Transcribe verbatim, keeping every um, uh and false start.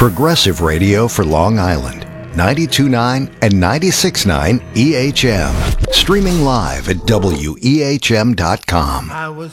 Progressive radio for Long Island. ninety-two point nine and ninety-six point nine E H M. Streaming live at W E H M dot com. I was